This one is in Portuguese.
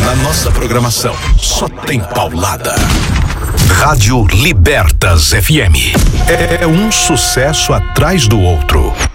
Na nossa programação, só tem paulada. Rádio Libertas FM. É um sucesso atrás do outro.